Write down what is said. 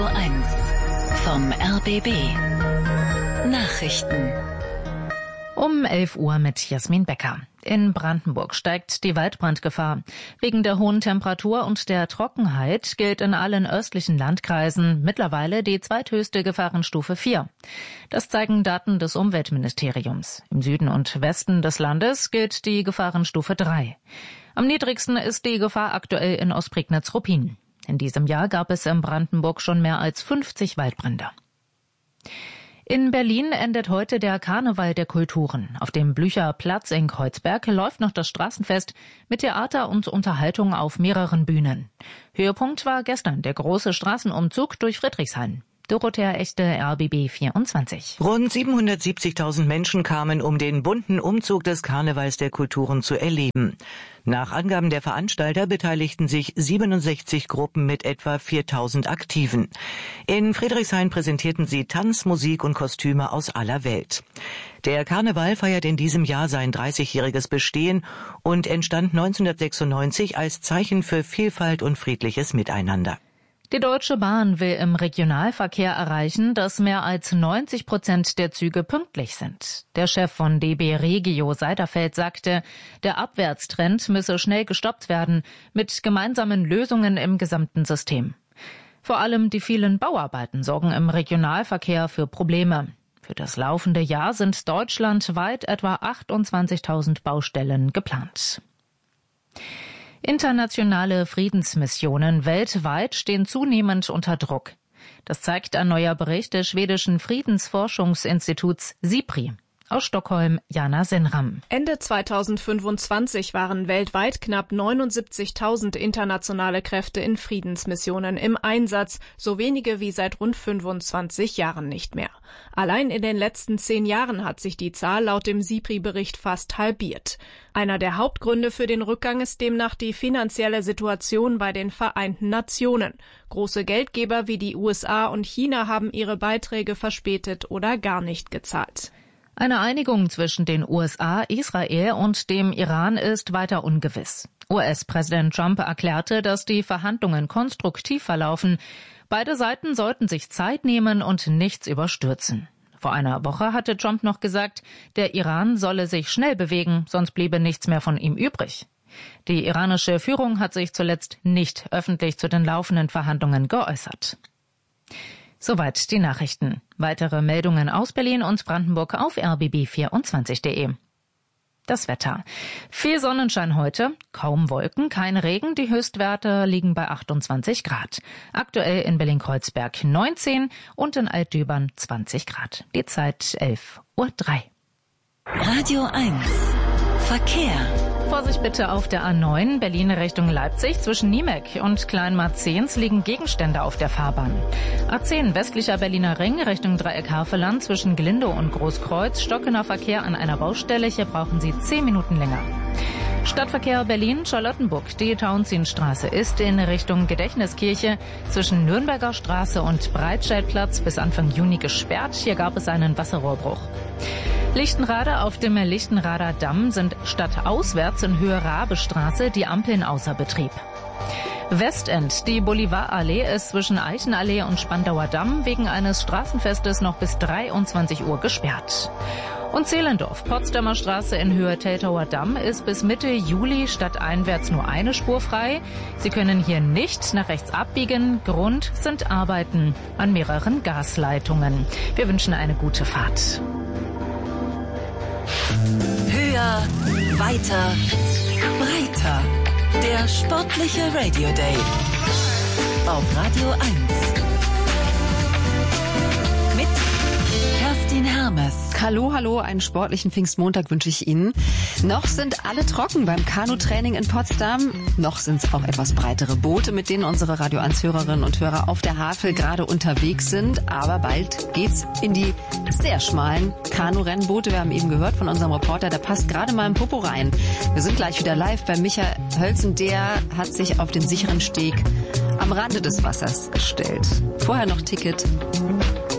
1 vom RBB. Nachrichten. Um 11 Uhr mit Jasmin Becker. In Brandenburg steigt die Waldbrandgefahr. Wegen der hohen Temperatur und der Trockenheit gilt in allen östlichen Landkreisen mittlerweile die zweithöchste Gefahrenstufe 4. Das zeigen Daten des Umweltministeriums. Im Süden und Westen des Landes gilt die Gefahrenstufe 3. Am niedrigsten ist die Gefahr aktuell in Ostprignitz-Ruppin. In diesem Jahr gab es in Brandenburg schon mehr als 50 Waldbrände. In Berlin endet heute der Karneval der Kulturen. Auf dem Blücher Platz in Kreuzberg läuft noch das Straßenfest mit Theater und Unterhaltung auf mehreren Bühnen. Höhepunkt war gestern der große Straßenumzug durch Friedrichshain. Dorothea Echte, RBB 24. Rund 770.000 Menschen kamen, um den bunten Umzug des Karnevals der Kulturen zu erleben. Nach Angaben der Veranstalter beteiligten sich 67 Gruppen mit etwa 4.000 Aktiven. In Friedrichshain präsentierten sie Tanz, Musik und Kostüme aus aller Welt. Der Karneval feiert in diesem Jahr sein 30-jähriges Bestehen und entstand 1996 als Zeichen für Vielfalt und friedliches Miteinander. Die Deutsche Bahn will im Regionalverkehr erreichen, dass mehr als 90% der Züge pünktlich sind. Der Chef von DB Regio Seiderfeld sagte, der Abwärtstrend müsse schnell gestoppt werden, mit gemeinsamen Lösungen im gesamten System. Vor allem die vielen Bauarbeiten sorgen im Regionalverkehr für Probleme. Für das laufende Jahr sind deutschlandweit etwa 28.000 Baustellen geplant. Internationale Friedensmissionen weltweit stehen zunehmend unter Druck. Das zeigt ein neuer Bericht des schwedischen Friedensforschungsinstituts SIPRI. Aus Stockholm, Jana Senram. Ende 2025 waren weltweit knapp 79.000 internationale Kräfte in Friedensmissionen im Einsatz, so wenige wie seit rund 25 Jahren nicht mehr. Allein in den letzten 10 Jahren hat sich die Zahl laut dem SIPRI-Bericht fast halbiert. Einer der Hauptgründe für den Rückgang ist demnach die finanzielle Situation bei den Vereinten Nationen. Große Geldgeber wie die USA und China haben ihre Beiträge verspätet oder gar nicht gezahlt. Eine Einigung zwischen den USA, Israel und dem Iran ist weiter ungewiss. US-Präsident Trump erklärte, dass die Verhandlungen konstruktiv verlaufen. Beide Seiten sollten sich Zeit nehmen und nichts überstürzen. Vor einer Woche hatte Trump noch gesagt, der Iran solle sich schnell bewegen, sonst bliebe nichts mehr von ihm übrig. Die iranische Führung hat sich zuletzt nicht öffentlich zu den laufenden Verhandlungen geäußert. Soweit die Nachrichten. Weitere Meldungen aus Berlin und Brandenburg auf rbb24.de. Das Wetter. Viel Sonnenschein heute, kaum Wolken, kein Regen. Die Höchstwerte liegen bei 28 Grad. Aktuell in Berlin-Kreuzberg 19 und in Altdübern 20 Grad. Die Zeit 11:03 Uhr. Radio 1. Verkehr. Vorsicht bitte auf der A9 Berlin Richtung Leipzig. Zwischen Niemek und Kleinmarzens liegen Gegenstände auf der Fahrbahn. A10 westlicher Berliner Ring Richtung Dreieck Havelland zwischen Glindow und Großkreuz. Stockender Verkehr an einer Baustelle. Hier brauchen Sie 10 Minuten länger. Stadtverkehr Berlin-Charlottenburg. Die Tauentzienstraße ist in Richtung Gedächtniskirche zwischen Nürnberger Straße und Breitscheidplatz bis Anfang Juni gesperrt. Hier gab es einen Wasserrohrbruch. Lichtenrader. Auf dem Lichtenrader Damm sind stadtauswärts in Höhe Rabestraße die Ampeln außer Betrieb. Westend. Die Bolivarallee ist zwischen Eichenallee und Spandauer Damm wegen eines Straßenfestes noch bis 23 Uhr gesperrt. Und Zehlendorf. Potsdamer Straße in Höhe Teltower Damm ist bis Mitte Juli stadteinwärts nur eine Spur frei. Sie können hier nicht nach rechts abbiegen. Grund sind Arbeiten an mehreren Gasleitungen. Wir wünschen eine gute Fahrt. Höher, weiter, breiter. Der sportliche Radio Day auf Radio 1 mit Kerstin Hermes. Hallo, einen sportlichen Pfingstmontag wünsche ich Ihnen. Noch sind alle trocken beim Kanutraining in Potsdam. Noch sind es auch etwas breitere Boote, mit denen unsere Radio 1-Hörerinnen und Hörer auf der Havel gerade unterwegs sind. Aber bald geht's in die sehr schmalen Kanu-Rennboote. Wir haben eben gehört von unserem Reporter, der passt gerade mal im Popo rein. Wir sind gleich wieder live bei Michael Hölzen. Der hat sich auf den sicheren Steg am Rande des Wassers gestellt. Vorher noch Ticket